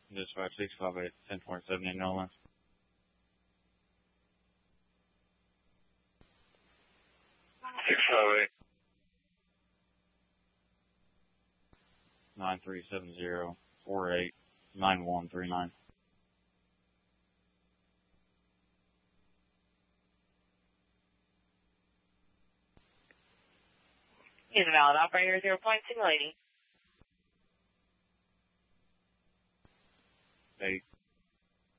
Dispatch 658 10.7 in Nolan. 658. 9370 48 9139. Invalid operator 0 point signaling. 8